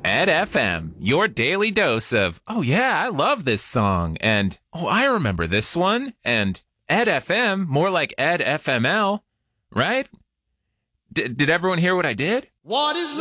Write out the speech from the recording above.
Ed FM, your daily dose of, oh yeah, I love this song, and oh, I remember this one, and Ed FM, more like Ed FML, right? Did everyone hear what I did? What is love?